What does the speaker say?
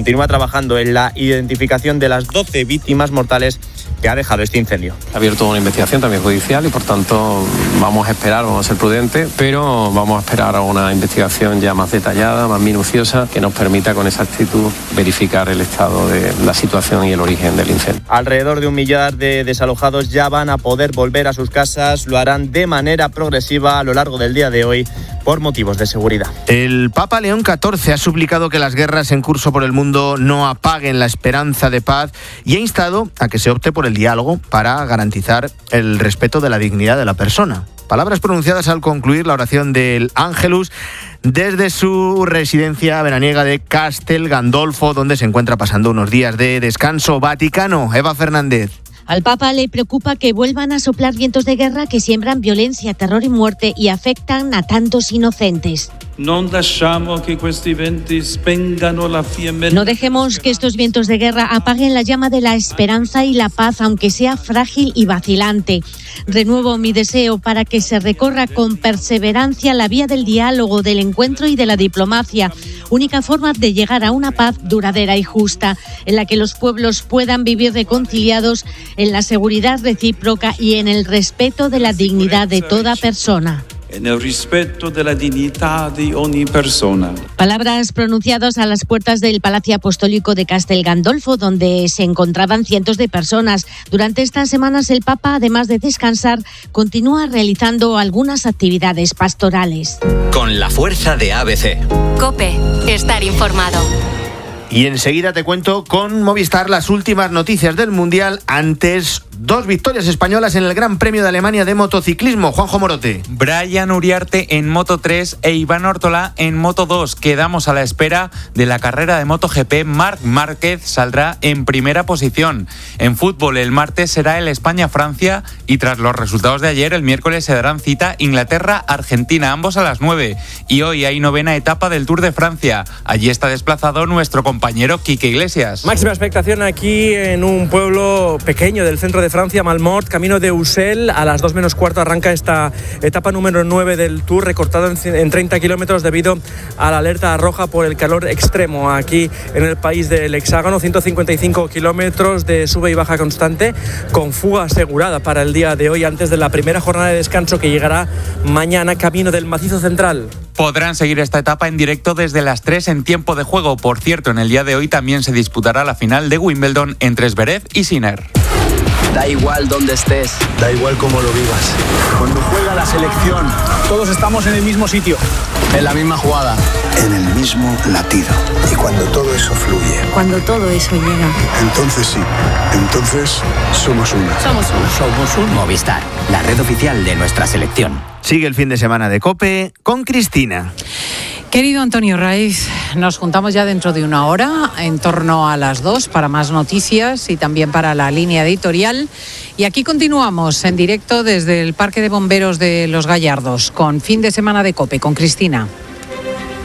continúa trabajando en la identificación de las 12 víctimas mortales que ha dejado este incendio. Ha abierto una investigación también judicial y por tanto vamos a esperar, vamos a ser prudentes, pero vamos a esperar a una investigación ya más detallada, más minuciosa, que nos permita con exactitud verificar el estado de la situación y el origen del incendio. Alrededor de 1 millar de desalojados ya van a poder volver a sus casas, lo harán de manera progresiva a lo largo del día de hoy por motivos de seguridad. El Papa León XIV ha suplicado que las guerras en curso por el mundo no apaguen la esperanza de paz y ha instado a que se opte por el diálogo para garantizar el respeto de la dignidad de la persona. Palabras pronunciadas al concluir la oración del Ángelus desde su residencia veraniega de Castel Gandolfo, donde se encuentra pasando unos días de descanso. Vaticano, Eva Fernández. Al Papa le preocupa que vuelvan a soplar vientos de guerra que siembran violencia, terror y muerte y afectan a tantos inocentes. No dejemos que estos vientos de guerra apaguen la llama de la esperanza y la paz, aunque sea frágil y vacilante. Renuevo mi deseo para que se recorra con perseverancia la vía del diálogo, del encuentro y de la diplomacia, única forma de llegar a una paz duradera y justa, en la que los pueblos puedan vivir reconciliados en la seguridad recíproca y en el respeto de la dignidad de toda persona. En el respeto de la dignidad de ogni persona. Palabras pronunciadas a las puertas del Palacio Apostólico de Castel Gandolfo, donde se encontraban cientos de personas. Durante estas semanas el Papa, además de descansar, continúa realizando algunas actividades pastorales. Con la fuerza de ABC. COPE. Estar informado. Y enseguida te cuento con Movistar las últimas noticias del Mundial. Antes, 2 victorias españolas en el Gran Premio de Alemania de motociclismo. Juanjo Morote. Brian Uriarte en Moto 3 e Iván Ortola en Moto 2. Quedamos a la espera de la carrera de MotoGP. Marc Márquez saldrá en primera posición. En fútbol, el martes será el España-Francia y tras los resultados de ayer, el miércoles se darán cita Inglaterra-Argentina, ambos a las 9. Y hoy hay 9ª etapa del Tour de Francia. Allí está desplazado nuestro compañero Quique Iglesias. Máxima expectación aquí en un pueblo pequeño del centro de Francia, Malmort, camino de Ussel. A las 2 menos cuarto arranca esta etapa número 9 del Tour, recortada en 30 kilómetros debido a la alerta roja por el calor extremo aquí en el país del Hexágono. 155 kilómetros de sube y baja constante, con fuga asegurada para el día de hoy, antes de la primera jornada de descanso que llegará mañana, camino del Macizo Central. Podrán seguir esta etapa en directo desde las 3 en tiempo de juego. Por cierto, en el día de hoy también se disputará la final de Wimbledon entre Zverev y Sinner. Da igual dónde estés, da igual cómo lo vivas. Cuando juega la selección, todos estamos en el mismo sitio, en la misma jugada, en el mismo latido. Y cuando todo eso fluye, cuando todo eso llega, entonces sí, entonces somos uno. Somos un Movistar, la red oficial de nuestra selección. Sigue el fin de semana de COPE con Cristina. Querido Antonio Raiz, nos juntamos ya dentro de 1 hora, en torno a las 2, para más noticias y también para la línea editorial. Y aquí continuamos en directo desde el Parque de Bomberos de Los Gallardos, con fin de semana de COPE, con Cristina.